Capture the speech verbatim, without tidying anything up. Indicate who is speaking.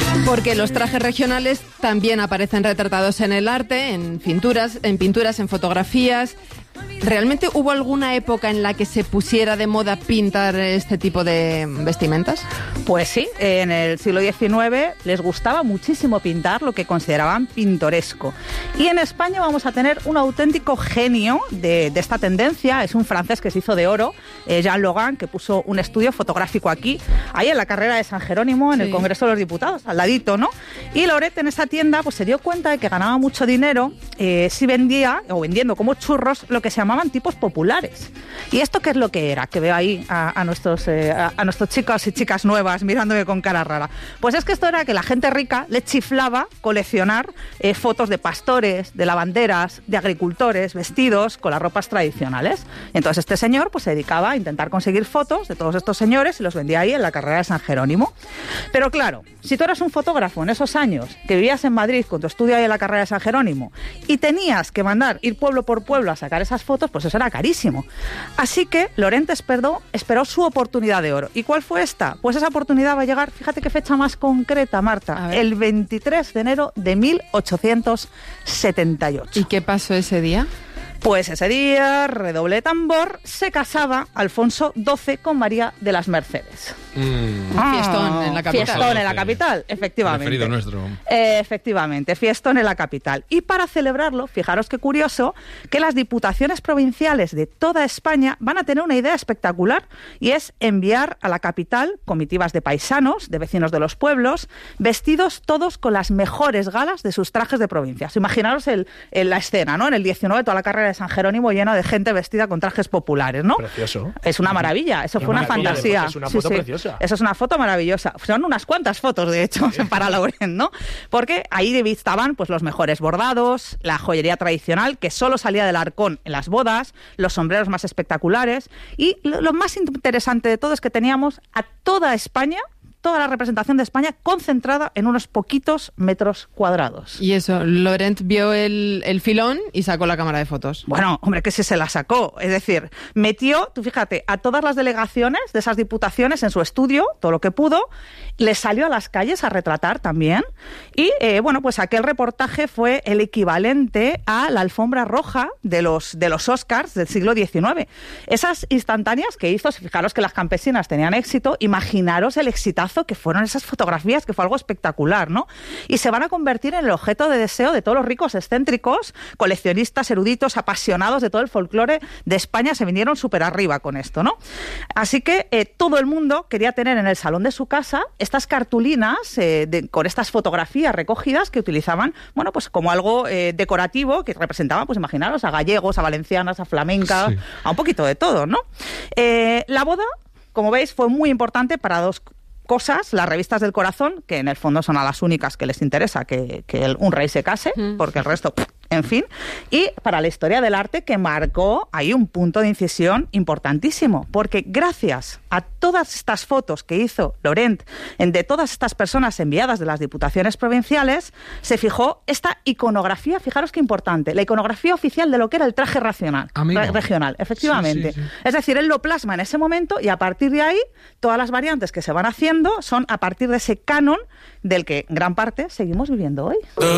Speaker 1: Porque los trajes regionales también aparecen retratados en el arte, en pinturas, en pinturas, en fotografías. ¿Realmente hubo alguna época en la que se pusiera de moda pintar este tipo de vestimentas?
Speaker 2: Pues sí, en el siglo diecinueve les gustaba muchísimo pintar lo que consideraban pintoresco. Y en España vamos a tener un auténtico genio de, de esta tendencia. Es un francés que se hizo de oro, eh, Jean Logan, que puso un estudio fotográfico aquí, ahí en la carrera de San Jerónimo, en sí. el Congreso de los Diputados, al ladito, ¿no? Y Loret en esa tienda pues se dio cuenta de que ganaba mucho dinero eh, si vendía, o vendiendo como churros, lo que se llamaban tipos populares. ¿Y esto qué es lo que era? Que veo ahí a, a, nuestros, eh, a, a nuestros chicos y chicas nuevas mirándome con cara rara. Pues es que esto era que la gente rica le chiflaba coleccionar eh, fotos de pastores, de lavanderas, de agricultores, vestidos con las ropas tradicionales. Entonces este señor pues se dedicaba a intentar conseguir fotos de todos estos señores y los vendía ahí en la carrera de San Jerónimo. Pero claro, si tú eras un fotógrafo en esos años, que vivías en Madrid con tu estudio ahí en la carrera de San Jerónimo y tenías que mandar, ir pueblo por pueblo a sacar esas fotos, pues eso era carísimo. Así que Laurent esperó, esperó su oportunidad de oro. ¿Y cuál fue esta? Pues esa oportunidad va a llegar, fíjate qué fecha más concreta, Marta, el veintitrés de enero de mil ochocientos setenta y ocho.
Speaker 1: ¿Y qué pasó ese día?
Speaker 2: Pues ese día, redoble de tambor, se casaba Alfonso doce con María de las Mercedes.
Speaker 1: Mm. Ah, fiestón en la capital.
Speaker 2: Fiestón en la capital, efectivamente.
Speaker 3: Preferido nuestro.
Speaker 2: Eh, efectivamente, fiestón en la capital. Y para celebrarlo, fijaros qué curioso, que las diputaciones provinciales de toda España van a tener una idea espectacular, y es enviar a la capital comitivas de paisanos, de vecinos de los pueblos, vestidos todos con las mejores galas de sus trajes de provincias. Imaginaros el, el, la escena, ¿no? En el diecinueve, toda la carrera de San Jerónimo llena de gente vestida con trajes populares, ¿no?
Speaker 4: Precioso.
Speaker 2: Es una maravilla, eso
Speaker 4: Qué
Speaker 2: fue una
Speaker 4: maravilla,
Speaker 2: fantasía.
Speaker 4: Es una foto
Speaker 2: sí, sí.
Speaker 4: preciosa.
Speaker 2: Eso es una foto maravillosa. Son unas cuantas fotos, de hecho, sí. para Laurent, ¿no? Porque ahí estaban pues los mejores bordados, la joyería tradicional que solo salía del arcón en las bodas, los sombreros más espectaculares, y lo, lo más interesante de todo es que teníamos a toda España, toda la representación de España concentrada en unos poquitos metros cuadrados.
Speaker 1: Y eso, Laurent vio el, el filón y sacó la cámara de fotos.
Speaker 2: Bueno, hombre, que sí se la sacó. Es decir, metió, tú fíjate, a todas las delegaciones de esas diputaciones en su estudio, todo lo que pudo, les salió a las calles a retratar también. Y, eh, bueno, pues aquel reportaje fue el equivalente a la alfombra roja de los, de los Oscars del siglo diecinueve. Esas instantáneas que hizo, fijaros que las campesinas tenían éxito, imaginaros el exitazo que fueron esas fotografías, que fue algo espectacular, ¿no? Y se van a convertir en el objeto de deseo de todos los ricos excéntricos, coleccionistas, eruditos, apasionados de todo el folclore de España, se vinieron súper arriba con esto, ¿no? Así que eh, todo el mundo quería tener en el salón de su casa estas cartulinas eh, de, con estas fotografías recogidas que utilizaban, bueno, pues como algo eh, decorativo que representaban, pues imaginaros, a gallegos, a valencianas, a flamencas, sí. a un poquito de todo, ¿no? Eh, la boda, como veis, fue muy importante para dos cosas, las revistas del corazón, que en el fondo son a las únicas que les interesa que, que el, un rey se case, mm. porque el resto, en fin, y para la historia del arte, que marcó ahí un punto de incisión importantísimo, porque gracias a todas estas fotos que hizo Laurent de todas estas personas enviadas de las diputaciones provinciales, se fijó esta iconografía, fijaros qué importante, la iconografía oficial de lo que era el traje racional, re, regional, efectivamente. Sí, sí, sí. Es decir, él lo plasma en ese momento y a partir de ahí, todas las variantes que se van haciendo son a partir de ese canon del que en gran parte seguimos viviendo hoy.